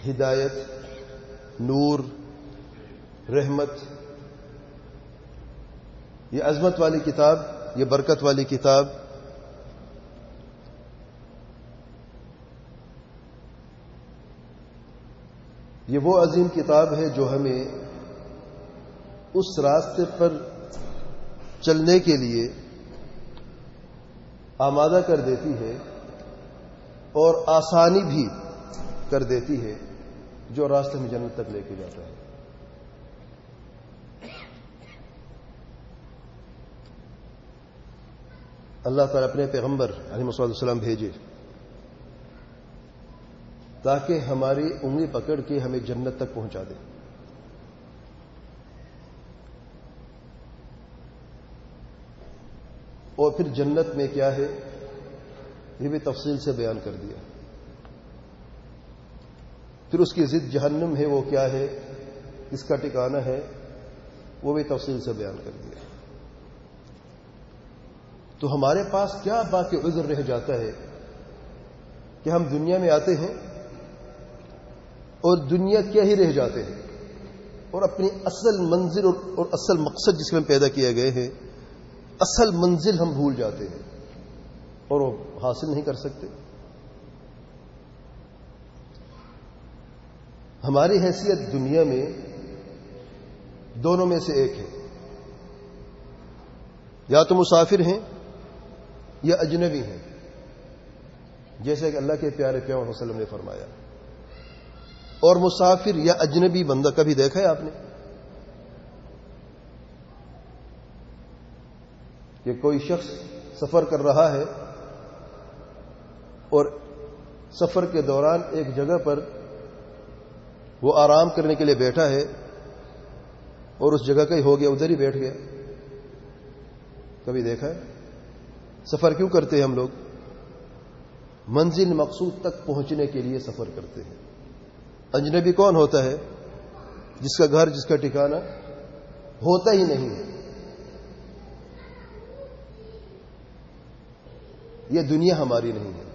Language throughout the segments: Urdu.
ہدایت، نور، رحمت، یہ عظمت والی کتاب، یہ برکت والی کتاب یہ وہ عظیم کتاب ہے جو ہمیں اس راستے پر چلنے کے لیے آمادہ کر دیتی ہے اور آسانی بھی کر دیتی ہے، جو راستے میں جنت تک لے کے جاتا ہے۔ اللہ تعالیٰ اپنے پیغمبر علیہ الصلوۃ والسلام بھیجے تاکہ ہماری انگلی پکڑ کے ہمیں جنت تک پہنچا دے۔ اور پھر جنت میں کیا ہے یہ بھی تفصیل سے بیان کر دیا۔ پھر اس کی ضد جہنم ہے، وہ کیا ہے، اس کا ٹھکانہ ہے، وہ بھی تفصیل سے بیان کر دیا۔ تو ہمارے پاس کیا باقی عذر رہ جاتا ہے کہ ہم دنیا میں آتے ہیں اور دنیا کیا ہی رہ جاتے ہیں اور اپنی اصل منزل اور اصل مقصد جس میں پیدا کیے گئے ہیں، اصل منزل ہم بھول جاتے ہیں اور وہ حاصل نہیں کر سکتے۔ ہماری حیثیت دنیا میں دونوں میں سے ایک ہے، یا تو مسافر ہیں یا اجنبی ہیں، جیسے کہ اللہ کے پیارے پیغمبر صلی اللہ علیہ وسلم نے فرمایا۔ اور مسافر یا اجنبی بندہ کبھی دیکھا ہے آپ نے کہ کوئی شخص سفر کر رہا ہے اور سفر کے دوران ایک جگہ پر وہ آرام کرنے کے لیے بیٹھا ہے اور اس جگہ کا ہی ہو گیا، ادھر ہی بیٹھ گیا؟ کبھی دیکھا ہے؟ سفر کیوں کرتے ہیں ہم لوگ؟ منزل مقصود تک پہنچنے کے لیے سفر کرتے ہیں۔ اجنبی کون ہوتا ہے؟ جس کا گھر، جس کا ٹھکانہ ہوتا ہی نہیں ہے۔ یہ دنیا ہماری نہیں ہے،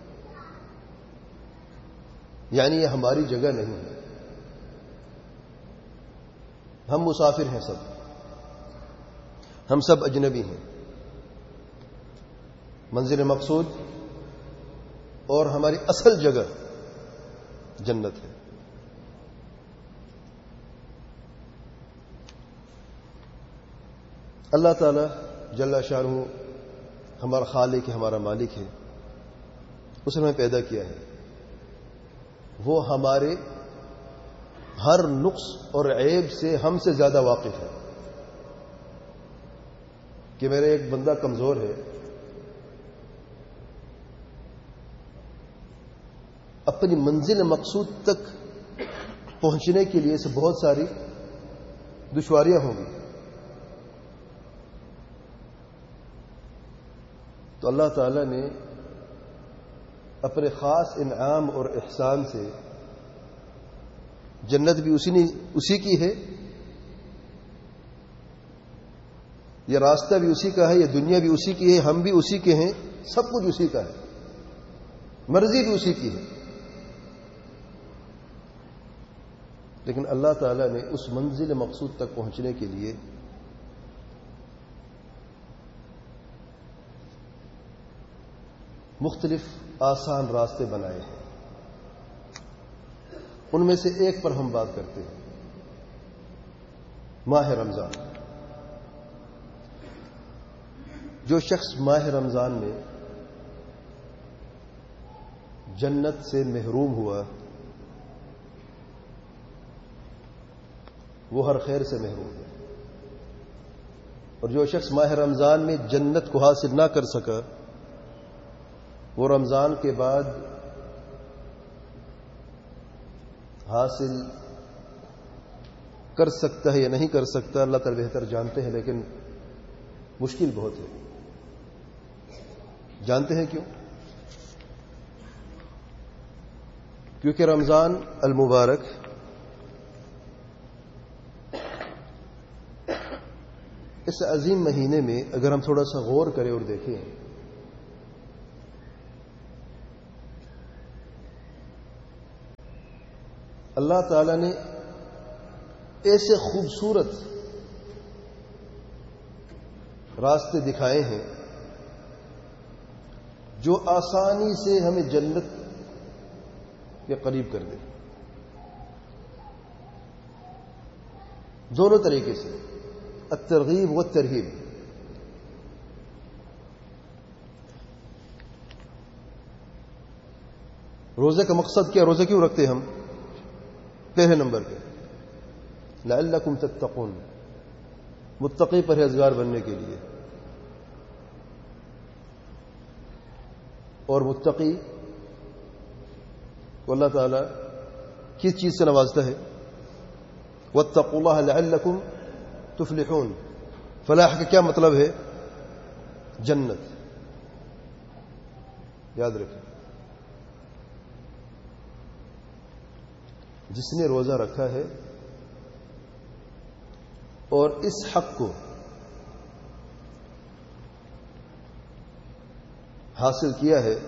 یعنی یہ ہماری جگہ نہیں ہے۔ ہم مسافر ہیں، ہم سب اجنبی ہیں۔ منزل مقصود اور ہماری اصل جگہ جنت ہے۔ اللہ تعالی جل شانہ ہمارا خالق ہے، ہمارا مالک ہے، اس نے ہمیں پیدا کیا ہے۔ وہ ہمارے ہر نقص اور عیب سے ہم سے زیادہ واقف ہے کہ میرا ایک بندہ کمزور ہے، اپنی منزل مقصود تک پہنچنے کے لیے اسے بہت ساری دشواریاں ہوں گی۔ تو اللہ تعالی نے اپنے خاص انعام اور احسان سے جنت بھی اسی کی ہے، یہ راستہ بھی اسی کا ہے، یہ دنیا بھی اسی کی ہے، ہم بھی اسی کے ہیں، سب کچھ اسی کا ہے، مرضی بھی اسی کی ہے۔ لیکن اللہ تعالی نے اس منزل مقصود تک پہنچنے کے لیے مختلف آسان راستے بنائے ہیں۔ ان میں سے ایک پر ہم بات کرتے ہیں، ماہ رمضان۔ جو شخص ماہ رمضان میں جنت سے محروم ہوا وہ ہر خیر سے محروم ہے، اور جو شخص ماہ رمضان میں جنت کو حاصل نہ کر سکا وہ رمضان کے بعد حاصل کر سکتا ہے یا نہیں کر سکتا، اللہ تعالی بہتر جانتے ہیں، لیکن مشکل بہت ہے۔ جانتے ہیں کیوں؟ کیونکہ رمضان المبارک اس عظیم مہینے میں اگر ہم تھوڑا سا غور کریں اور دیکھیں اللہ تعالی نے ایسے خوبصورت راستے دکھائے ہیں جو آسانی سے ہمیں جنت کے قریب کر دے، دونوں طریقے سے، الترغیب والترہیب۔ روزے کا مقصد کیا؟ روزے کیوں رکھتے ہم؟ پہلے نمبر پہ لعلکم تتقون، متقی پرہیزگار بننے کے لیے۔ اور متقی کو اللہ تعالیٰ کس چیز سے نوازتا ہے؟ واتقوا اللہ لعلکم تفلحون، فلاح کا کیا مطلب ہے؟ جنت۔ یاد رکھیں، جس نے روزہ رکھا ہے اور اس حق کو حاصل کیا ہے،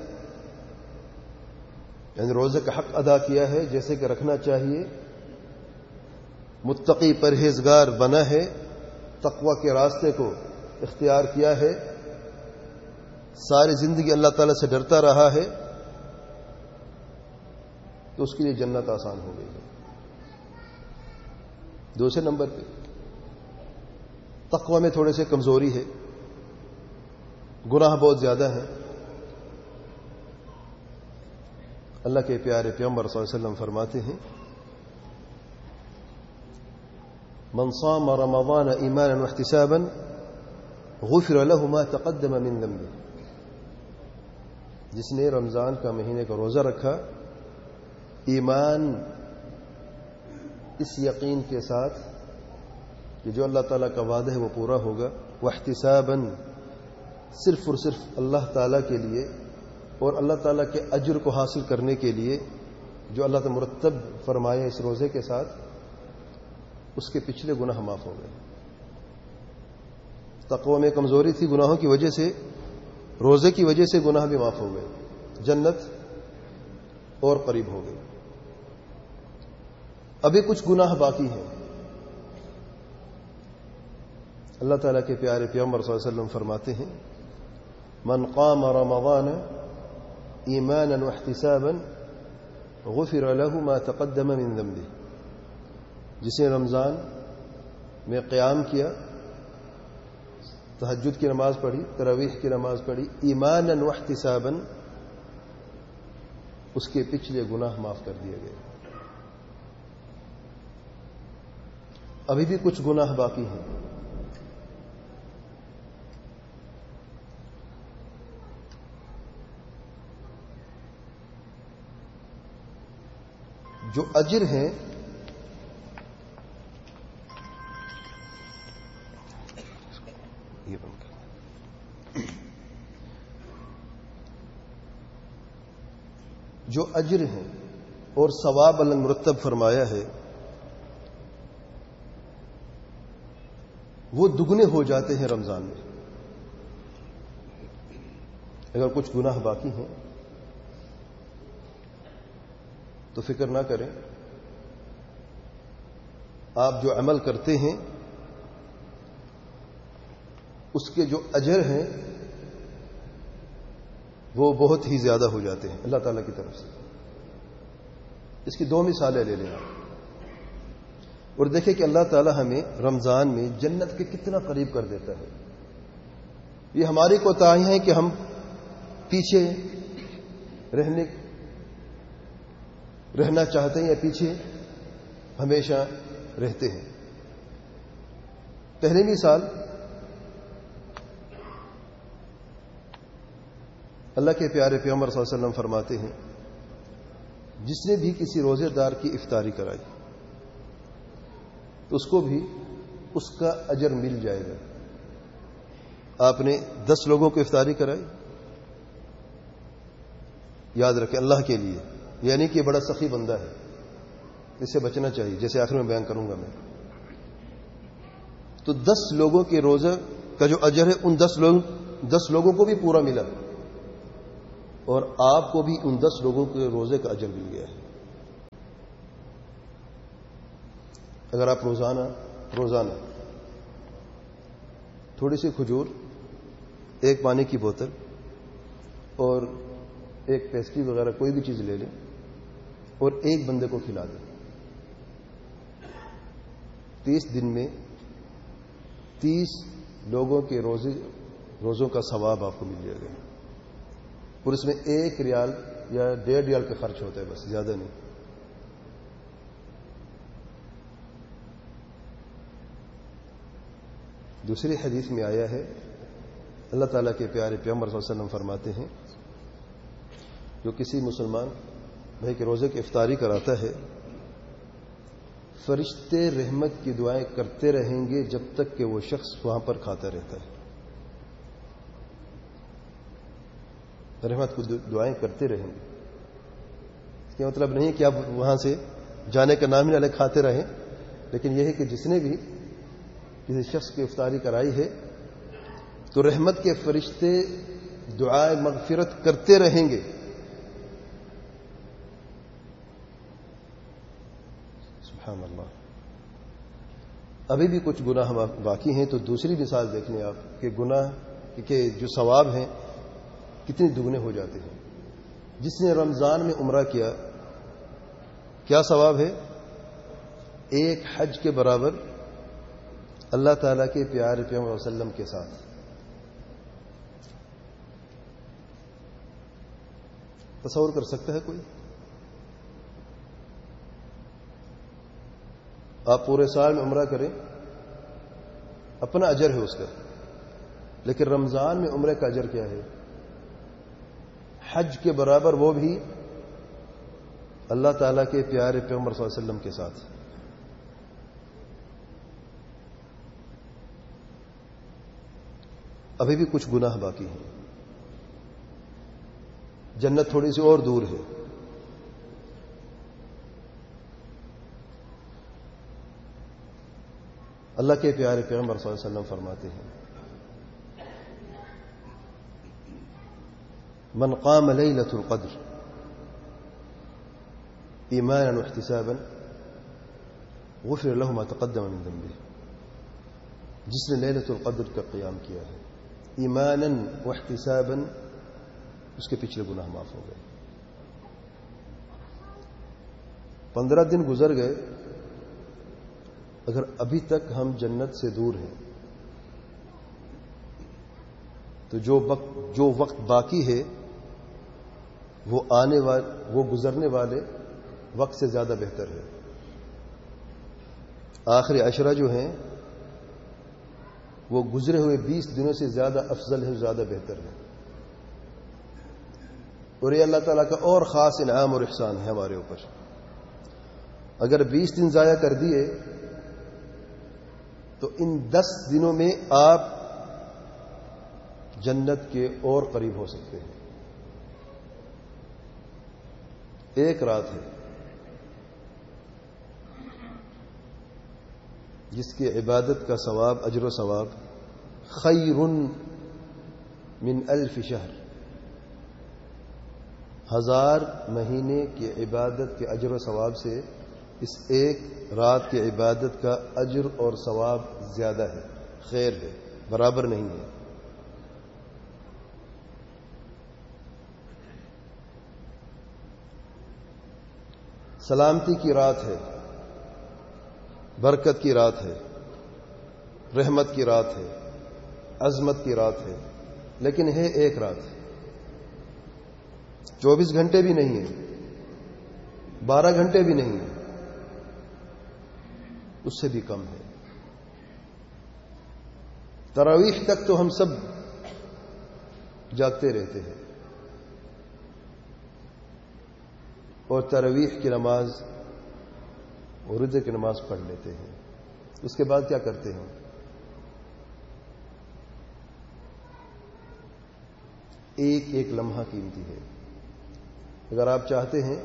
یعنی روزے کا حق ادا کیا ہے جیسے کہ رکھنا چاہیے، متقی پرہیزگار بنا ہے، تقوی کے راستے کو اختیار کیا ہے، ساری زندگی اللہ تعالی سے ڈرتا رہا ہے، تو اس کے لیے جنت آسان ہو گئی ہے۔ دوسرے نمبر پہ تقوی میں تھوڑے سے کمزوری ہے، گناہ بہت زیادہ ہیں۔ اللہ کے پیارے پیغمبر صلی اللہ علیہ وسلم فرماتے ہیں، من صام رمضان ایمانا واحتسابا غفر له ما تقدم من ذنبه، جس نے رمضان کا مہینے کا روزہ رکھا ایمان اس یقین کے ساتھ کہ جو اللہ تعالیٰ کا وعدہ ہے وہ پورا ہوگا، واحتسابا صرف اور صرف اللہ تعالیٰ کے لیے اور اللہ تعالیٰ کے اجر کو حاصل کرنے کے لیے جو اللہ تعالیٰ مرتب فرمائے اس روزے کے ساتھ، اس کے پچھلے گناہ معاف ہو گئے۔ تقوی میں کمزوری تھی، گناہوں کی وجہ سے، روزے کی وجہ سے گناہ بھی معاف ہو گئے، جنت اور قریب ہو گئی۔ ابھی کچھ گناہ باقی ہیں۔ اللہ تعالیٰ کے پیارے پیغمبر صلی اللہ علیہ وسلم فرماتے ہیں، من قام رمضان ایمانا واحتسابا غفر له ما تقدم من ذنبه، جس نے رمضان میں قیام کیا، تہجد کی نماز پڑھی، تراویح کی نماز پڑھی، ایمانا واحتسابا، اس کے پچھلے گناہ معاف کر دیے گئے۔ ابھی بھی کچھ گناہ باقی ہیں۔ جو اجر ہیں جو اجر ہیں اور ثواب اللہ مرتب فرمایا ہے وہ دگنے ہو جاتے ہیں رمضان میں۔ اگر کچھ گناہ باقی ہیں تو فکر نہ کریں، آپ جو عمل کرتے ہیں اس کے جو اجر ہیں وہ بہت ہی زیادہ ہو جاتے ہیں اللہ تعالیٰ کی طرف سے۔ اس کی دو مثالیں لے لیں اور دیکھیں کہ اللہ تعالیٰ ہمیں رمضان میں جنت کے کتنا قریب کر دیتا ہے۔ یہ ہماری کوتاہیاں ہیں کہ ہم پیچھے رہنا چاہتے ہیں یا پیچھے ہمیشہ رہتے ہیں۔ پہلی مثال، اللہ کے پیارے پیغمبر صلی اللہ علیہ وسلم فرماتے ہیں، جس نے بھی کسی روزے دار کی افطاری کرائی تو اس کو بھی اس کا اجر مل جائے گا۔ آپ نے 10 لوگوں کو افطاری کرائی، یاد رکھیں اللہ کے لیے، یعنی کہ بڑا سخی بندہ ہے، اس سے بچنا چاہیے، جیسے آخر میں بیان کروں گا میں۔ تو 10 لوگوں کے روزہ کا جو اجر ہے ان 10 لوگوں کو بھی پورا ملا اور آپ کو بھی ان 10 لوگوں کے روزے کا اجر مل گیا ہے۔ اگر آپ روزانہ تھوڑی سی کھجور، ایک پانی کی بوتل اور ایک پیسٹری وغیرہ کوئی بھی چیز لے لیں اور ایک بندے کو کھلا دیں، 30 دن میں 30 لوگوں کے روزوں کا ثواب آپ کو مل جائے گا، اور اس میں 1 ریال یا 1.5 ریال کا خرچ ہوتا ہے، بس زیادہ نہیں۔ دوسری حدیث میں آیا ہے، اللہ تعالیٰ کے پیارے پیغمبر صلی اللہ علیہ وسلم فرماتے ہیں، جو کسی مسلمان بھائی کے روزے کی افطاری کراتا ہے، فرشتے رحمت کی دعائیں کرتے رہیں گے جب تک کہ وہ شخص وہاں پر کھاتا رہتا ہے۔ رحمت کو دعائیں کرتے رہیں گے، اس کا مطلب نہیں کہ آپ وہاں سے جانے کا نام ہی نہ لے کھاتے رہیں، لیکن یہ ہے کہ جس نے بھی کسی شخص کی افطاری کرائی ہے تو رحمت کے فرشتے دعائے مغفرت کرتے رہیں گے۔ سبحان اللہ۔ ابھی بھی کچھ گناہ باقی ہیں، تو دوسری مثال دیکھ لیں آپ کہ گناہ کے جو ثواب ہیں کتنے دگنے ہو جاتے ہیں۔ جس نے رمضان میں عمرہ کیا، کیا ثواب ہے؟ 1 حج کے برابر اللہ تعالیٰ کے پیارے پیغمبر صلی اللہ علیہ وسلم کے ساتھ۔ تصور کر سکتا ہے کوئی؟ آپ پورے سال میں عمرہ کریں، اپنا اجر ہے اس کا، لیکن رمضان میں عمرے کا اجر کیا ہے؟ حج کے برابر، وہ بھی اللہ تعالیٰ کے پیارے پیغمبر صلی اللہ علیہ وسلم کے ساتھ۔ ابھی بھی کچھ گناہ باقی ہیں، جنت تھوڑی سی اور دور ہے۔ اللہ کے پیارے پیغمبر صلی اللہ علیہ وسلم فرماتے ہیں، من قام لیلۃ القدر ایمانا واحتسابا غفر له ما تقدم من ذنبه۔ جس نے لیلۃ القدر کا قیام کیا ہے ایمانا واحتسابا، اس کے پچھلے گناہ معاف ہو گئے۔ 15 دن گزر گئے، اگر ابھی تک ہم جنت سے دور ہیں تو جو وقت باقی ہے وہ گزرنے والے وقت سے زیادہ بہتر ہے۔ آخری عشرہ جو ہیں وہ گزرے ہوئے 20 دنوں سے زیادہ افضل ہے، زیادہ بہتر ہے، اور یہ اللہ تعالیٰ کا اور خاص انعام اور احسان ہے ہمارے اوپر۔ اگر 20 دن ضائع کر دیے تو ان 10 دنوں میں آپ جنت کے اور قریب ہو سکتے ہیں۔ ایک رات ہے جس کی عبادت کا ثواب، اجر و ثواب خیر من 1000 شہر، 1000 مہینے کی عبادت کے اجر و ثواب سے اس ایک رات کی عبادت کا اجر اور ثواب زیادہ ہے، خیر ہے، برابر نہیں ہے۔ سلامتی کی رات ہے، برکت کی رات ہے، رحمت کی رات ہے، عظمت کی رات ہے، لیکن ہے ایک رات، 24 گھنٹے بھی نہیں ہے، 12 گھنٹے بھی نہیں ہے، اس سے بھی کم ہے۔ تراویح تک تو ہم سب جاگتے رہتے ہیں، اور تراویح کی نماز اور رجے کی نماز پڑھ لیتے ہیں، اس کے بعد کیا کرتے ہیں؟ ایک ایک لمحہ قیمتی ہے۔ اگر آپ چاہتے ہیں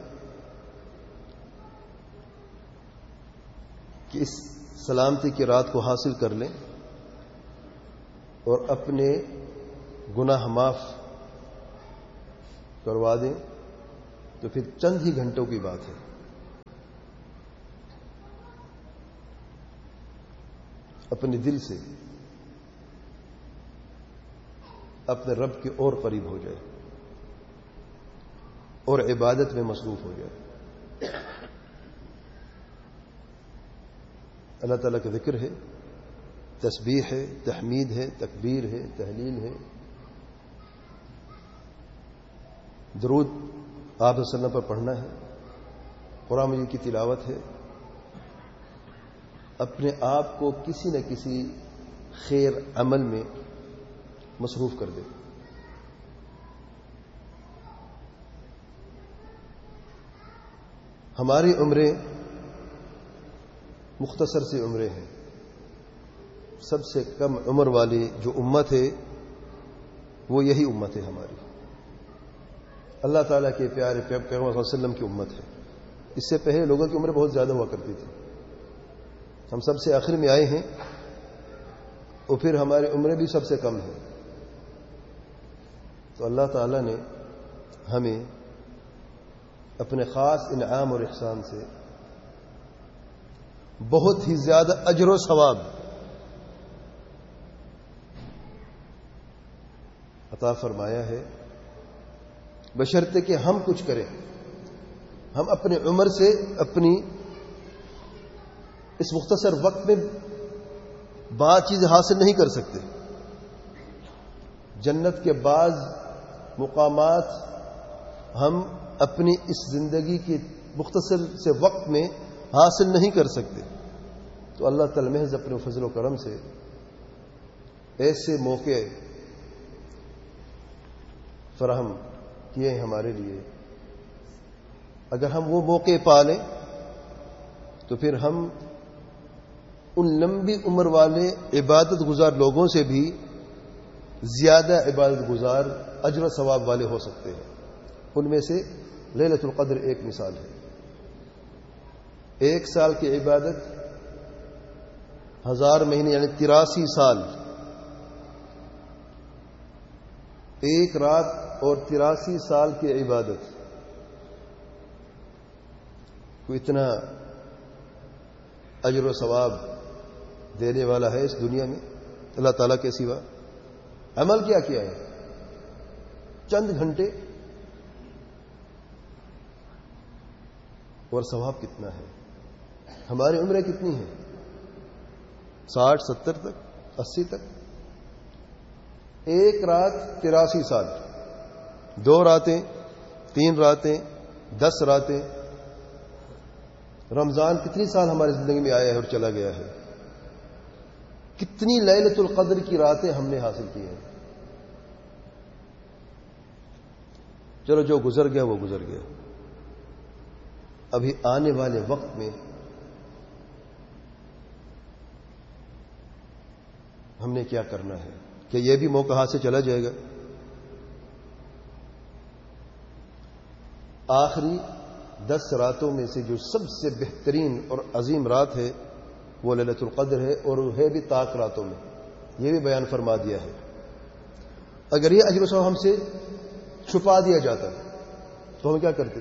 کہ اس سلامتی کی رات کو حاصل کر لیں اور اپنے گناہ معاف کروا دیں، تو پھر چند ہی گھنٹوں کی بات ہے۔ اپنے دل سے اپنے رب کے اور قریب ہو جائے اور عبادت میں مصروف ہو جائے. اللہ تعالیٰ کا ذکر ہے، تسبیح ہے، تحمید ہے، تکبیر ہے، تحلیل ہے، درود آپ صلی اللہ علیہ وسلم پر پڑھنا ہے، قرآن مجید کی تلاوت ہے. اپنے آپ کو کسی نہ کسی خیر عمل میں مصروف کر دے. ہماری عمریں مختصر سی عمریں ہیں. سب سے کم عمر والی جو امت ہے وہ یہی امت ہے ہماری. اللہ تعالیٰ کے پیارے پیغمبر صلی اللہ علیہ وسلم کی امت ہے. اس سے پہلے لوگوں کی عمریں بہت زیادہ ہوا کرتی تھی. ہم سب سے آخر میں آئے ہیں اور پھر ہماری عمریں بھی سب سے کم ہیں. تو اللہ تعالیٰ نے ہمیں اپنے خاص انعام اور احسان سے بہت ہی زیادہ اجر و ثواب عطا فرمایا ہے، بشرطے کہ ہم کچھ کریں. ہم اپنی عمر سے اپنی اس مختصر وقت میں بعض چیزیں حاصل نہیں کر سکتے. جنت کے بعض مقامات ہم اپنی اس زندگی کے مختصر سے وقت میں حاصل نہیں کر سکتے. تو اللہ تعالی محض اپنے فضل و کرم سے ایسے موقع فراہم کیے ہیں ہمارے لیے. اگر ہم وہ موقع پا لیں تو پھر ہم ان لمبی عمر والے عبادت گزار لوگوں سے بھی زیادہ عبادت گزار اجر و ثواب والے ہو سکتے ہیں. ان میں سے لیلۃ القدر ایک مثال ہے. 1 سال کی عبادت 1000 مہینے یعنی 83 سال، 1 رات اور 83 سال کی عبادت کو اتنا اجر و ثواب دینے والا ہے اس دنیا میں اللہ تعالیٰ کے سوا. عمل کیا کیا ہے؟ چند گھنٹے اور ثواب کتنا ہے. ہماری عمریں کتنی ہیں؟ 60 70 تک، 80 تک. 1 رات 83 سال، 2 راتیں، 3 راتیں، 10 راتیں. رمضان کتنی سال ہماری زندگی میں آیا ہے اور چلا گیا ہے. کتنی لیلۃ القدر کی راتیں ہم نے حاصل کی ہیں. چلو جو گزر گیا وہ گزر گیا. ابھی آنے والے وقت میں ہم نے کیا کرنا ہے کہ یہ بھی موقع ہاتھ سے چلا جائے گا. آخری 10 راتوں میں سے جو سب سے بہترین اور عظیم رات ہے وہ لیلۃ القدر ہے، اور ہے بھی طاق راتوں میں. یہ بھی بیان فرما دیا ہے. اگر یہ اجر و ثواب ہم سے چھپا دیا جاتا تو ہم کیا کرتے؟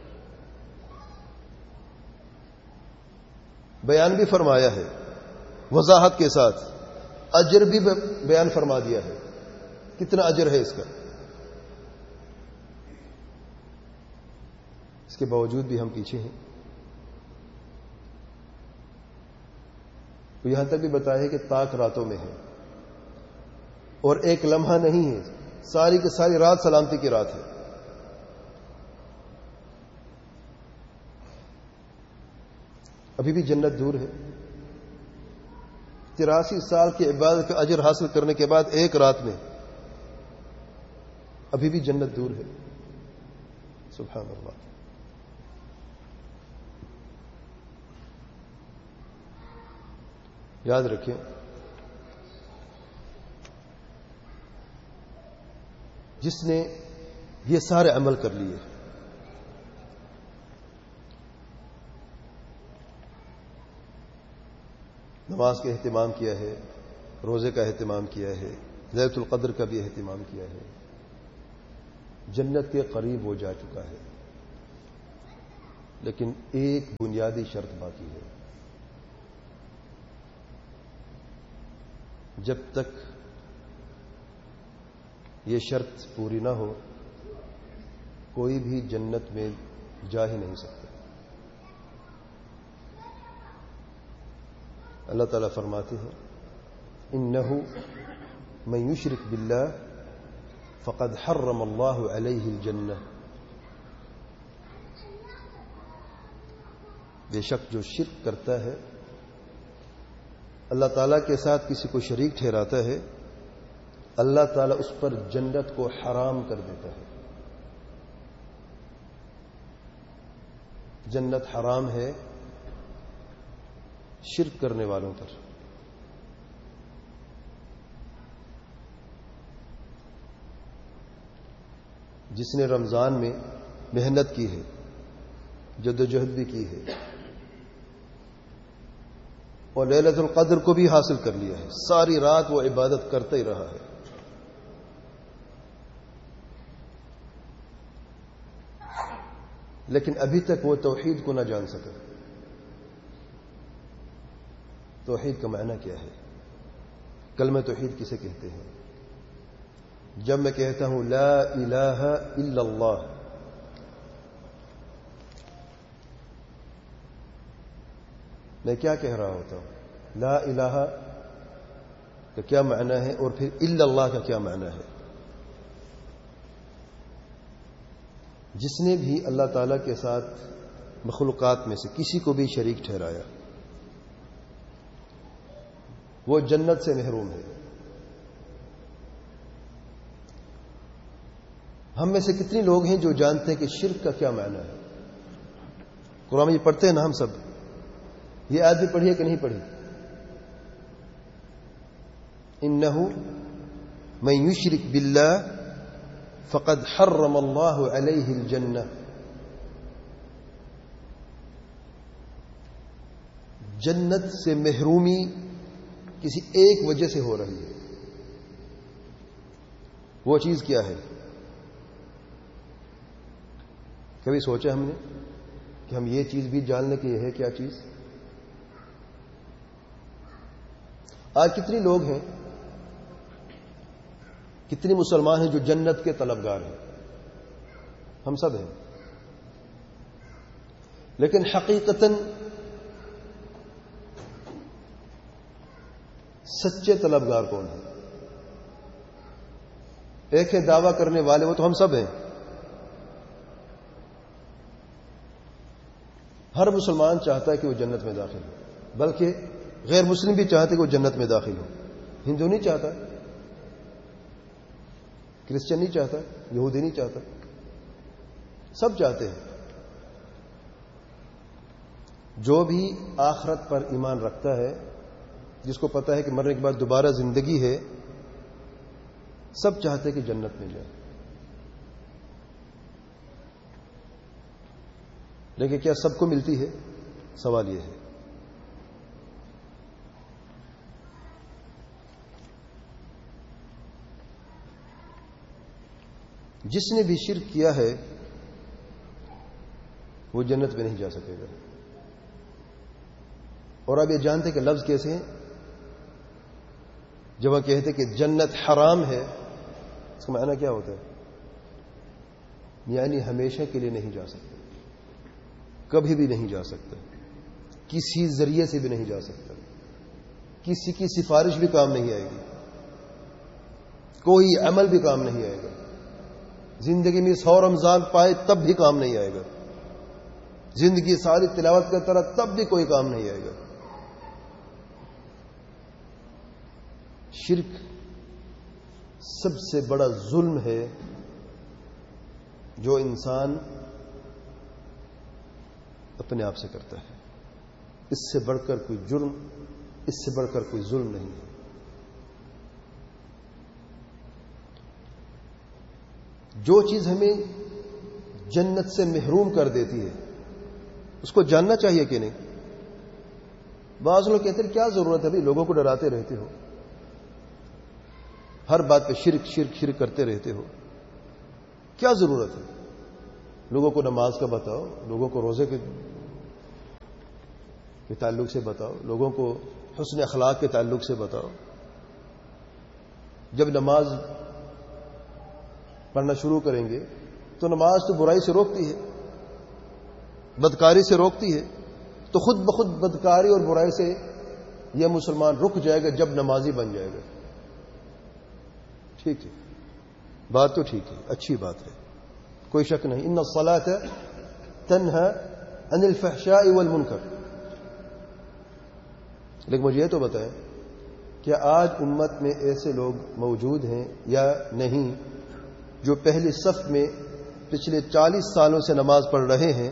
بیان بھی فرمایا ہے وضاحت کے ساتھ، اجر بھی بیان فرما دیا ہے کتنا اجر ہے اس کا. اس کے باوجود بھی ہم پیچھے ہیں. یہاں تک بھی بتایا ہے کہ طاق راتوں میں ہے اور ایک لمحہ نہیں ہے، ساری کی ساری رات سلامتی کی رات ہے. ابھی بھی جنت دور ہے. 83 سال کی عبادت کا اجر حاصل کرنے کے بعد 1 رات میں ابھی بھی جنت دور ہے. سبحان اللہ. یاد رکھیں جس نے یہ سارے عمل کر لیے، نماز کا اہتمام کیا ہے، روزے کا اہتمام کیا ہے، لیلۃ القدر کا بھی اہتمام کیا ہے، جنت کے قریب ہو جا چکا ہے. لیکن ایک بنیادی شرط باقی ہے. جب تک یہ شرط پوری نہ ہو کوئی بھی جنت میں جا ہی نہیں سکتا. اللہ تعالیٰ فرماتے ہیں انہ من یشرک باللہ فقد حرم اللہ علیہ الجنہ. بے شک جو شرک کرتا ہے اللہ تعالیٰ کے ساتھ کسی کو شریک ٹھہراتا ہے اللہ تعالیٰ اس پر جنت کو حرام کر دیتا ہے. جنت حرام ہے شرک کرنے والوں پر. جس نے رمضان میں محنت کی ہے جدوجہد بھی کی ہے اور لیلۃ القدر کو بھی حاصل کر لیا ہے ساری رات وہ عبادت کرتا ہی رہا ہے لیکن ابھی تک وہ توحید کو نہ جان سکا. توحید کا معنی کیا ہے؟ کلمہ توحید کسے کہتے ہیں؟ جب میں کہتا ہوں لا الہ الا اللہ میں کیا کہہ رہا ہوتا ہوں؟ لا الہ کا کیا معنی ہے اور پھر الا اللہ کا کیا معنی ہے؟ جس نے بھی اللہ تعالیٰ کے ساتھ مخلوقات میں سے کسی کو بھی شریک ٹھہرایا وہ جنت سے محروم ہے. ہم میں سے کتنے لوگ ہیں جو جانتے ہیں کہ شرک کا کیا معنی ہے؟ قرآن میں یہ پڑھتے ہیں نا ہم سب. یہ آیت بھی پڑھی ہے کہ نہیں پڑھی؟ انہ من یشرک باللہ فقد حرم اللہ علیہ الجنہ. جنت سے محرومی کسی ایک وجہ سے ہو رہی ہے. وہ چیز کیا ہے؟ کبھی سوچا ہم نے کہ ہم یہ چیز بھی جاننے کی ہے کیا چیز؟ آج کتنے لوگ ہیں کتنے مسلمان ہیں جو جنت کے طلبگار ہیں؟ ہم سب ہیں لیکن حقیقتاً سچے طلبگار کون ہیں؟ ایک ہے دعویٰ کرنے والے وہ تو ہم سب ہیں. ہر مسلمان چاہتا ہے کہ وہ جنت میں داخل ہو بلکہ غیر مسلم بھی چاہتے کہ وہ جنت میں داخل ہو. ہندو نہیں چاہتا کرسچن نہیں چاہتا یہودی نہیں چاہتا سب چاہتے ہیں. جو بھی آخرت پر ایمان رکھتا ہے جس کو پتا ہے کہ مرنے کے بعد دوبارہ زندگی ہے سب چاہتے ہیں کہ جنت میں جائے. لیکن کیا سب کو ملتی ہے؟ سوال یہ ہے. جس نے بھی شرک کیا ہے وہ جنت میں نہیں جا سکے گا. اور آپ یہ جانتے کہ لفظ کیسے ہیں؟ جب وہ کہتے کہ جنت حرام ہے اس کا معنی کیا ہوتا ہے؟ یعنی ہمیشہ کے لیے نہیں جا سکتا کبھی بھی نہیں جا سکتا کسی ذریعے سے بھی نہیں جا سکتا کسی کی سفارش بھی کام نہیں آئے گی کوئی عمل بھی کام نہیں آئے گا زندگی میں 100 رمضان پائے تب بھی کام نہیں آئے گا زندگی ساری تلاوت کرتا رہا تب بھی کوئی کام نہیں آئے گا. شرک سب سے بڑا ظلم ہے جو انسان اپنے آپ سے کرتا ہے. اس سے بڑھ کر کوئی جرم اس سے بڑھ کر کوئی ظلم نہیں ہے. جو چیز ہمیں جنت سے محروم کر دیتی ہے اس کو جاننا چاہیے کہ نہیں؟ بعض لوگ کہتے ہیں کیا ضرورت ہے بھائی لوگوں کو ڈراتے رہتے ہو ہر بات پہ شرک شرک شرک کرتے رہتے ہو کیا ضرورت ہے؟ لوگوں کو نماز کا بتاؤ لوگوں کو روزے کے تعلق سے بتاؤ لوگوں کو حسن اخلاق کے تعلق سے بتاؤ جب نماز پڑھنا شروع کریں گے تو نماز تو برائی سے روکتی ہے، بدکاری سے روکتی ہے، تو خود بخود بدکاری اور برائی سے یہ مسلمان رک جائے گا جب نمازی بن جائے گا. ٹھیک ہے، بات تو ٹھیک ہے، اچھی بات ہے، کوئی شک نہیں. ان الصلاۃ تنہی عن الفحشاء والمنکر. لیکن مجھے یہ تو بتائیں کہ آج امت میں ایسے لوگ موجود ہیں یا نہیں جو پہلی صف میں پچھلے 40 سالوں سے نماز پڑھ رہے ہیں،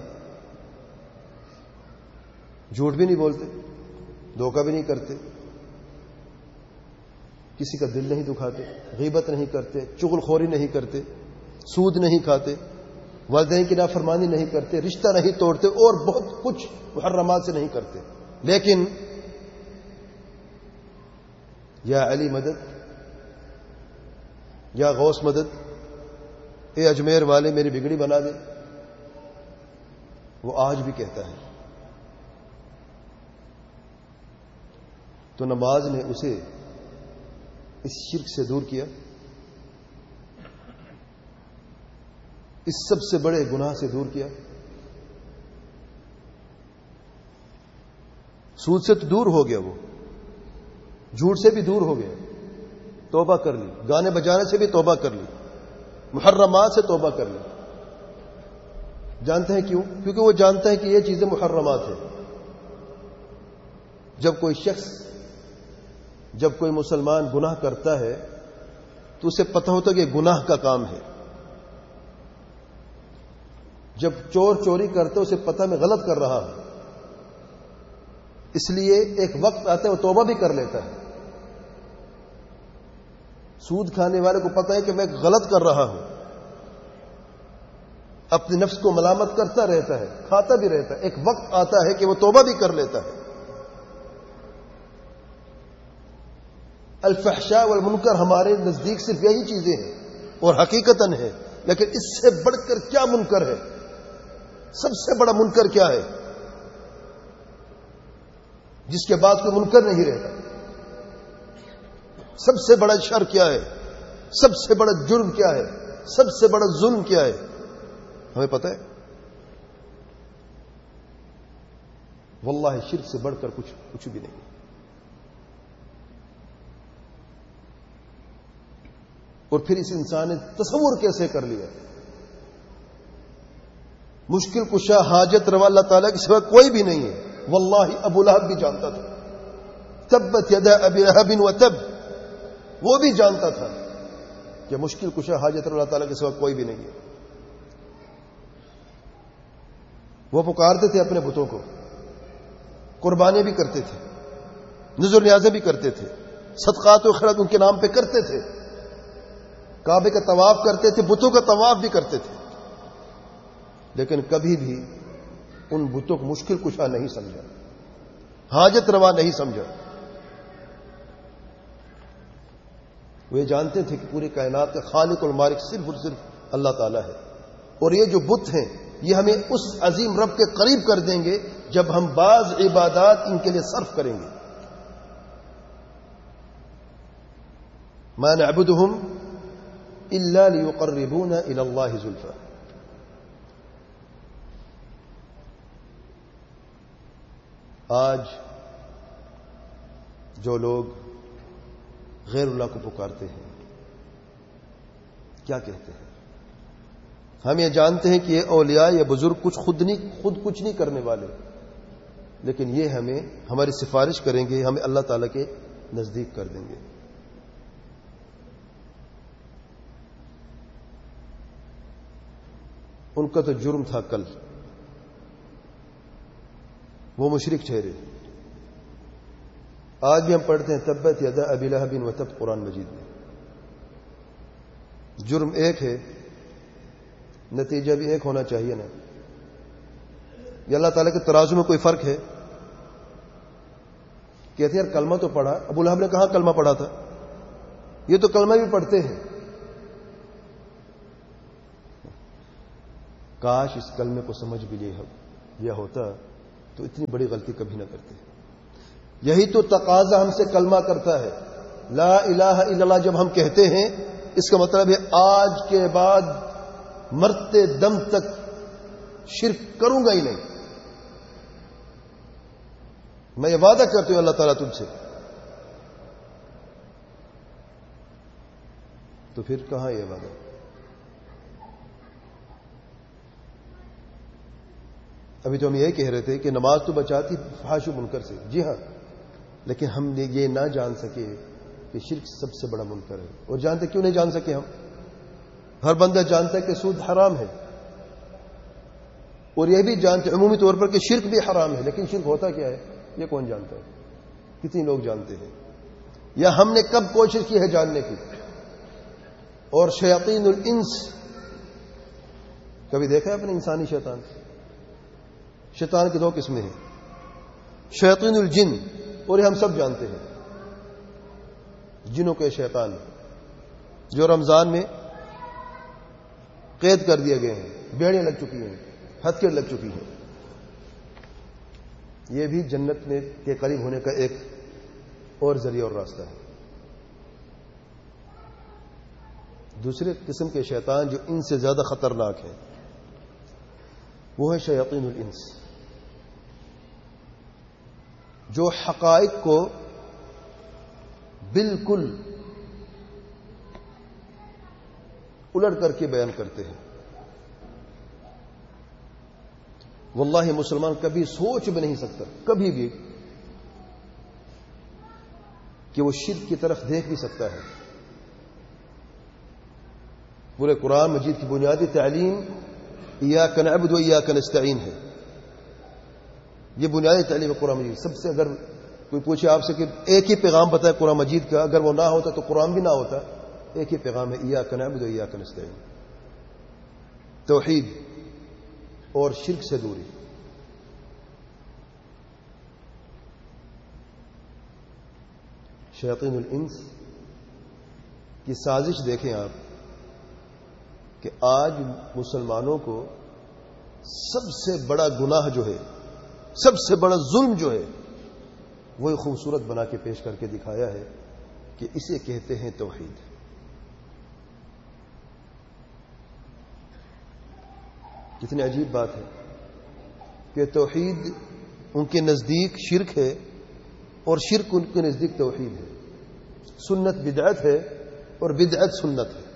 جھوٹ بھی نہیں بولتے، دھوکہ بھی نہیں کرتے، کسی کا دل نہیں دکھاتے، غیبت نہیں کرتے، چغل خوری نہیں کرتے، سود نہیں کھاتے، والدین کی نافرمانی نہیں کرتے، رشتہ نہیں توڑتے اور بہت کچھ محرمات سے نہیں کرتے، لیکن یا علی مدد، یا غوث مدد، اے اجمیر والے میری بگڑی بنا دے، وہ آج بھی کہتا ہے. تو نماز نے اسے اس شرک سے دور کیا، اس سب سے بڑے گناہ سے دور کیا. سود سے تو دور ہو گیا، وہ جھوٹ سے بھی دور ہو گیا، توبہ کر لی، گانے بجانے سے بھی توبہ کر لی، محرمات سے توبہ کر لی. جانتے ہیں کیوں؟ کیونکہ وہ جانتا ہے کہ یہ چیزیں محرمات ہیں. جب کوئی مسلمان گناہ کرتا ہے تو اسے پتہ ہوتا ہے کہ گناہ کا کام ہے. جب چور چوری کرتا ہے اسے پتہ میں غلط کر رہا ہوں، اس لیے ایک وقت آتا ہے وہ توبہ بھی کر لیتا ہے. سود کھانے والے کو پتہ ہے کہ میں غلط کر رہا ہوں، اپنے نفس کو ملامت کرتا رہتا ہے، کھاتا بھی رہتا ہے، ایک وقت آتا ہے کہ وہ توبہ بھی کر لیتا ہے. الفحشاء والمنکر ہمارے نزدیک صرف یہی چیزیں ہیں اور حقیقتاً ہے، لیکن اس سے بڑھ کر کیا منکر ہے؟ سب سے بڑا منکر کیا ہے جس کے بعد کوئی منکر نہیں رہتا؟ سب سے بڑا شر کیا ہے؟ سب سے بڑا جرم کیا ہے؟ سب سے بڑا ظلم کیا ہے؟ ہمیں پتہ ہے؟ واللہ شرک سے بڑھ کر کچھ بھی نہیں. اور پھر اس انسان نے تصور کیسے کر لیا؟ مشکل کشا حاجت روا اللہ تعالیٰ کے سوا کوئی بھی نہیں ہے. واللہ ابو لہب بھی جانتا تھا، تبت یدا ابی لہب وتب، وہ بھی جانتا تھا کہ مشکل کشا حاجت روا اللہ تعالیٰ کے سوا کوئی بھی نہیں ہے. وہ پکارتے تھے اپنے بتوں کو، قربانیاں بھی کرتے تھے، نذر نیازیں بھی کرتے تھے، صدقات و خیرات ان کے نام پہ کرتے تھے، کعبے کا طواف کرتے تھے، بتوں کا طواف بھی کرتے تھے، لیکن کبھی بھی ان بتوں کو مشکل کشا نہیں سمجھا، حاجت روا نہیں سمجھا. وہ یہ جانتے تھے کہ پوری کائنات کا خالق اور مالک صرف اور صرف اللہ تعالیٰ ہے، اور یہ جو بت ہیں یہ ہمیں اس عظیم رب کے قریب کر دیں گے جب ہم بعض عبادات ان کے لیے صرف کریں گے. ما نعبدهم الا ليقربونا الى الله زلفى. آج جو لوگ غیر اللہ کو پکارتے ہیں کیا کہتے ہیں؟ ہم یہ جانتے ہیں کہ یہ اولیاء یا بزرگ خود کچھ نہیں کرنے والے، لیکن یہ ہماری سفارش کریں گے، ہمیں اللہ تعالیٰ کے نزدیک کر دیں گے. ان کا تو جرم تھا کل، وہ مشرک ٹھہرے. آج بھی ہم پڑھتے ہیں تبت یدا ابی لہب وتب قرآن مجید میں. جرم ایک ہے، نتیجہ بھی ایک ہونا چاہیے نا. یہ اللہ تعالیٰ کے ترازو میں کوئی فرق ہے؟ کہتے ہیں یار کلمہ تو پڑھا. ابو لہب نے کہاں کلمہ پڑھا تھا؟ یہ تو کلمہ بھی پڑھتے ہیں. کاش اس کلمے کو سمجھ بھی لیا ہوتا تو اتنی بڑی غلطی کبھی نہ کرتے. یہی تو تقاضا ہم سے کلمہ کرتا ہے لا الہ الا اللہ جب ہم کہتے ہیں اس کا مطلب ہے آج کے بعد مرتے دم تک شرک کروں گا ہی نہیں. میں یہ وعدہ کرتی ہوں اللہ تعالیٰ تم سے. تو پھر کہاں یہ وعدہ؟ ابھی تو ہم یہ کہہ رہے تھے کہ نماز تو بچاتی فحش و منکر سے. جی ہاں، لیکن ہم نے یہ نہ جان سکے کہ شرک سب سے بڑا منکر ہے. اور جانتے کیوں نہیں جان سکے ہم؟ ہر بندہ جانتا ہے کہ سود حرام ہے، اور یہ بھی جانتے عمومی طور پر کہ شرک بھی حرام ہے، لیکن شرک ہوتا کیا ہے یہ کون جانتا ہے؟ کتنے لوگ جانتے ہیں؟ یا ہم نے کب کوشش کی ہے جاننے کی؟ اور شیاطین الانس کبھی دیکھا ہے اپنے انسانی شیطان؟ شیطان کی دو قسمیں ہیں، شیاطین الجن، اور یہ ہم سب جانتے ہیں جنوں کے شیطان جو رمضان میں قید کر دیے گئے ہیں، بیڑیاں لگ چکی ہیں، ہتھکڑی لگ چکی ہیں. یہ بھی جنت میں کے قریب ہونے کا ایک اور ذریعہ اور راستہ ہے. دوسرے قسم کے شیطان جو ان سے زیادہ خطرناک ہیں وہ ہے شیاطین الانس، جو حقائق کو بالکل الٹ کر کے بیان کرتے ہیں. واللہ مسلمان کبھی سوچ بھی نہیں سکتا کبھی بھی کہ وہ شرک کی طرف دیکھ بھی سکتا ہے. پورے قرآن مجید کی بنیادی تعلیم ایاک نعبد و ایاک نستعین ہے. یہ بنیادی تعلیم ہے قرآن مجید. سب سے اگر کوئی پوچھے آپ سے کہ ایک ہی پیغام بتائے قرآن مجید کا، اگر وہ نہ ہوتا تو قرآن بھی نہ ہوتا. ایک ہی پیغام ہے، ایاک نعبد و ایاک نستعین، توحید اور شرک سے دوری. شیاطین الانس کی سازش دیکھیں آپ کہ آج مسلمانوں کو سب سے بڑا گناہ جو ہے، سب سے بڑا ظلم جو ہے، وہی خوبصورت بنا کے پیش کر کے دکھایا ہے کہ اسے کہتے ہیں توحید. کتنی عجیب بات ہے کہ توحید ان کے نزدیک شرک ہے اور شرک ان کے نزدیک توحید ہے. سنت بدعت ہے اور بدعت سنت ہے.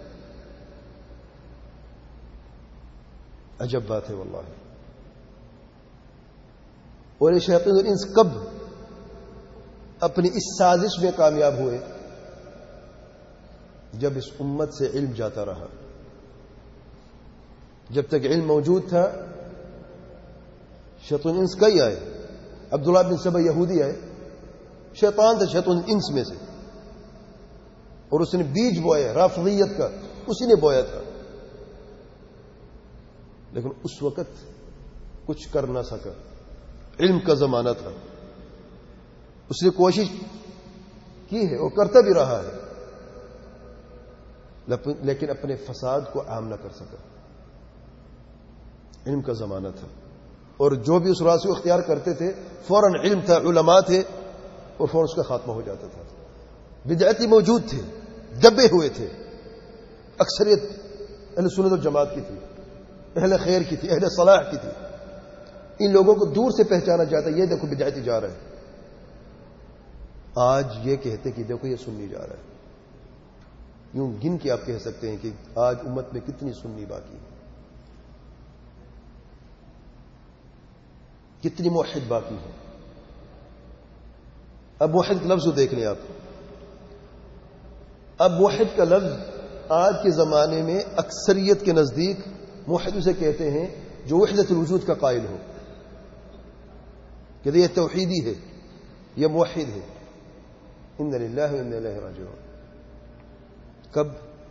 عجب بات ہے واللہ. اور یہ شیاطین الانس کب اپنی اس سازش میں کامیاب ہوئے؟ جب اس امت سے علم جاتا رہا. جب تک علم موجود تھا شیطان الانس کئی آئے. عبداللہ بن سبا یہودی آئے، شیطان تھا شیطان الانس میں سے، اور اس نے بیج بویا رافضیت کا، اسی نے بویا تھا. لیکن اس وقت کچھ کر نہ سکا، علم کا زمانہ تھا. اس نے کوشش کی ہے اور کرتا بھی رہا ہے، لیکن اپنے فساد کو عام نہ کر سکا. علم کا زمانہ تھا، اور جو بھی اس راز کو اختیار کرتے تھے فوراً علم تھا، علماء تھے، اور فوراً اس کا خاتمہ ہو جاتا تھا. بدعتی موجود تھے، دبے ہوئے تھے. اکثریت اہل سنت و جماعت کی تھی، اہل خیر کی تھی، اہل صلاح کی تھی. ان لوگوں کو دور سے پہچانا جاتا ہے، یہ دیکھو بدعتی جا رہا ہے. آج یہ کہتے کہ دیکھو یہ سنی جا رہا ہے. یوں گن کے آپ کہہ سکتے ہیں کہ آج امت میں کتنی سنی باقی ہے، کتنی موحد باقی ہے. اب موحد لفظ کو دیکھ لیں آپ. اب موحد کا لفظ آج کے زمانے میں اکثریت کے نزدیک موحد اسے کہتے ہیں جو وحدت الوجود کا قائل ہو، کہ یہ توحیدی ہے، یہ موحد ہے. انا للہ و انا الیہ راجعون. کب؟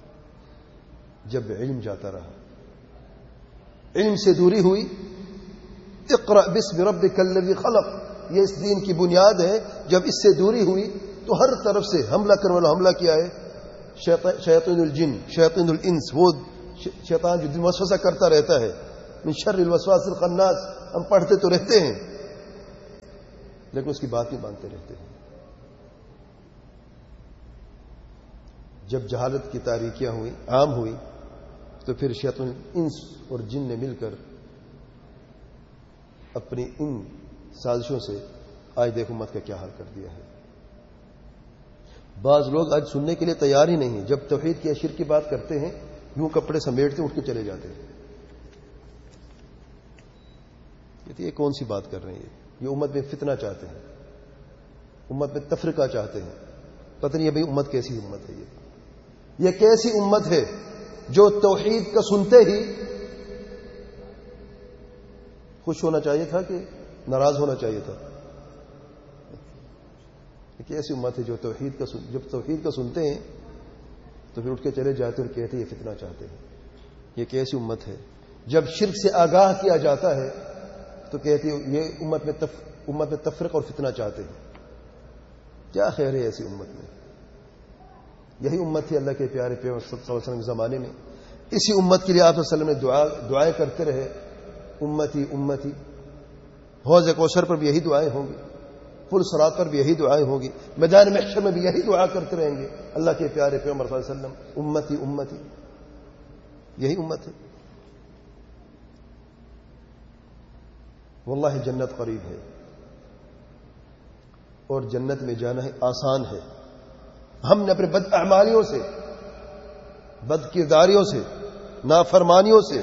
جب علم جاتا رہا، علم سے دوری ہوئی. اقرأ باسم ربک الذی خلق، یہ اس دین کی بنیاد ہے. جب اس سے دوری ہوئی تو ہر طرف سے حملہ کرنے والا حملہ کیا ہے؟ شیاطین الجن، شیاطین الانس، وہ شیطان جو دن وسوسہ کرتا رہتا ہے. من شر الوسواس الخناس، ہم پڑھتے تو رہتے ہیں لیکن اس کی بات نہیں مانتے رہتے ہیں. جب جہالت کی تاریکیاں ہوئی، عام ہوئی، تو پھر شیاطین انس اور جن نے مل کر اپنی ان سازشوں سے آج دیکھ امت کا کیا حال کر دیا ہے۔ بعض لوگ آج سننے کے لیے تیار ہی نہیں ہیں، جب توحید کی شرک کی بات کرتے ہیں یوں کپڑے سمیٹتے اٹھ کے چلے جاتے ہیں۔ یہ کون سی بات کر رہے ہیں؟ یہ امت میں فتنہ چاہتے ہیں، امت میں تفرقہ چاہتے ہیں۔ پتہ نہیں بھائی امت کیسی امت ہے؟ یہ کیسی امت ہے جو توحید کا سنتے ہی خوش ہونا چاہیے تھا کہ ناراض ہونا چاہیے تھا؟ یہ ایسی امت ہے جو جب توحید کا سنتے ہیں تو پھر اٹھ کے چلے جاتے اور کہتے ہیں یہ فتنہ چاہتے ہیں۔ یہ کیسی امت ہے؟ جب شرک سے آگاہ کیا جاتا ہے تو کہتے ہیں یہ امت میں تفرق اور فتنہ چاہتے ہیں۔ کیا خیر ہے ایسی امت میں؟ یہی امت تھی اللہ کے پیارے پیغمبر صلی اللہ علیہ وسلم کے زمانے میں۔ اسی امت کے لیے آپ صلی اللہ علیہ وسلم نے دعائیں کرتے رہے، امتی امتی۔ حوض کوثر پر بھی یہی دعائیں ہوں گی، پل صراط پر بھی یہی دعائیں ہوں گی، میدان محشر میں بھی یہی دعا کرتے رہیں گے اللہ کے پیارے پیغمبر صلی اللہ علیہ وسلم، امتی امتی۔ یہی امت ہے۔ واللہ جنت قریب ہے، اور جنت میں جانا ہے آسان ہے۔ ہم نے اپنے بد اعمالیوں سے، بد کرداریوں سے، نافرمانیوں سے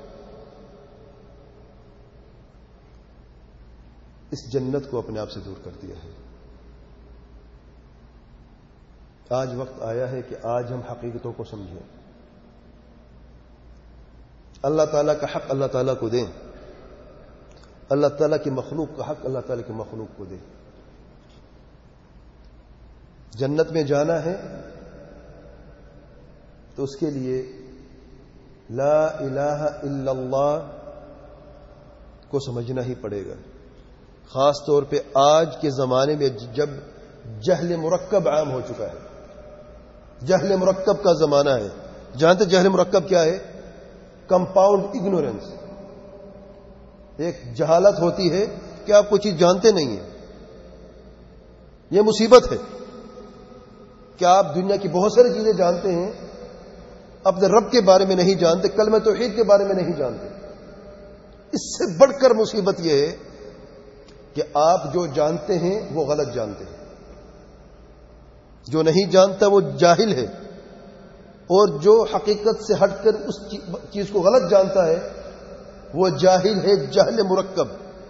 اس جنت کو اپنے آپ سے دور کر دیا ہے۔ آج وقت آیا ہے کہ آج ہم حقیقتوں کو سمجھیں، اللہ تعالیٰ کا حق اللہ تعالیٰ کو دیں، اللہ تعالیٰ کی مخلوق کا حق اللہ تعالیٰ کی مخلوق کو دیں۔ جنت میں جانا ہے تو اس کے لیے لا الہ الا اللہ کو سمجھنا ہی پڑے گا۔ خاص طور پہ آج کے زمانے میں جب جہل مرکب عام ہو چکا ہے، جہل مرکب کا زمانہ ہے۔ جانتے جہل مرکب کیا ہے؟ Compound ignorance. ایک جہالت ہوتی ہے کہ آپ کوئی چیز جانتے نہیں ہیں۔ یہ مصیبت ہے کہ آپ دنیا کی بہت ساری چیزیں جانتے ہیں، اپنے رب کے بارے میں نہیں جانتے، کلمہ توحید کے بارے میں نہیں جانتے۔ اس سے بڑھ کر مصیبت یہ ہے کہ آپ جو جانتے ہیں وہ غلط جانتے ہیں، جو نہیں جانتا وہ جاہل ہے، اور جو حقیقت سے ہٹ کر اس چیز کو غلط جانتا ہے وہ جاہل ہے، جہل مرکب۔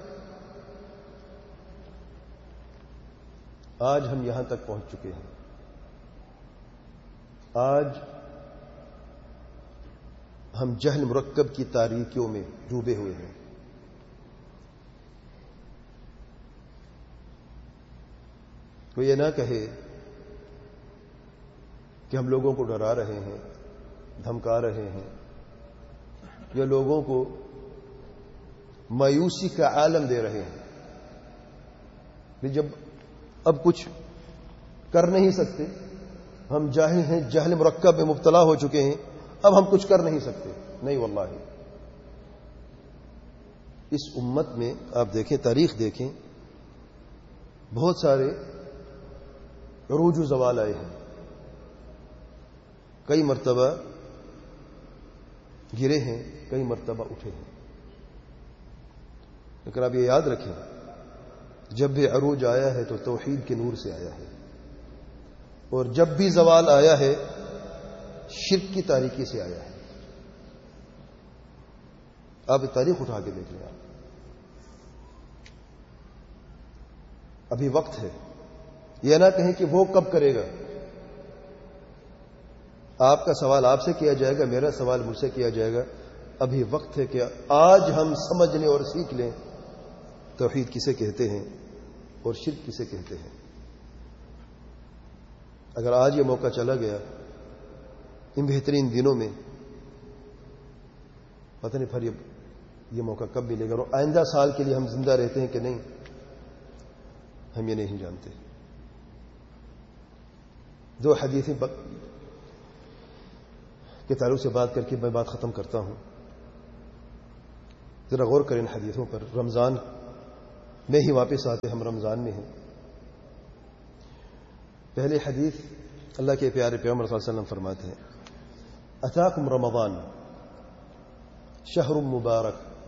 آج ہم یہاں تک پہنچ چکے ہیں۔ آج ہم جہل مرکب کی تاریکیوں میں ڈوبے ہوئے ہیں۔ کوئی یہ نہ کہے کہ ہم لوگوں کو ڈرا رہے ہیں، دھمکا رہے ہیں، یا لوگوں کو مایوسی کا عالم دے رہے ہیں۔ جب اب کچھ کر نہیں سکتے، ہم جاہل ہیں، جہل مرکب میں مبتلا ہو چکے ہیں، اب ہم کچھ کر نہیں سکتے۔ نہیں واللہ، اس امت میں آپ دیکھیں، تاریخ دیکھیں، بہت سارے عروج و زوال آئے ہیں، کئی مرتبہ گرے ہیں، کئی مرتبہ اٹھے ہیں۔ لیکن آپ یہ یاد رکھیں، جب بھی عروج آیا ہے تو توحید کے نور سے آیا ہے، اور جب بھی زوال آیا ہے شرک کی تاریکی سے آیا ہے۔ آپ تاریخ اٹھا کے دیکھ لیں۔ ابھی وقت ہے، یہ نہ کہیں کہ وہ کب کرے گا۔ آپ کا سوال آپ سے کیا جائے گا، میرا سوال مجھ سے کیا جائے گا۔ ابھی وقت ہے کہ آج ہم سمجھ لیں اور سیکھ لیں توحید کسے کہتے ہیں اور شرک کسے کہتے ہیں۔ اگر آج یہ موقع چلا گیا، ان بہترین دنوں میں، پتہ نہیں پھر یہ موقع کب ملے گا، اور آئندہ سال کے لیے ہم زندہ رہتے ہیں کہ نہیں، ہم یہ نہیں جانتے۔ دو حدیثیں کے تعلق سے بات کر کے میں بات ختم کرتا ہوں۔ ذرا غور کریں حدیثوں پر۔ رمضان میں ہی واپس آتے، ہم رمضان میں ہیں۔ پہلے حدیث اللہ کے پیارے پیغمبر صلی اللہ علیہ وسلم فرماتے ہیں اتاکم رمضان شہر مبارک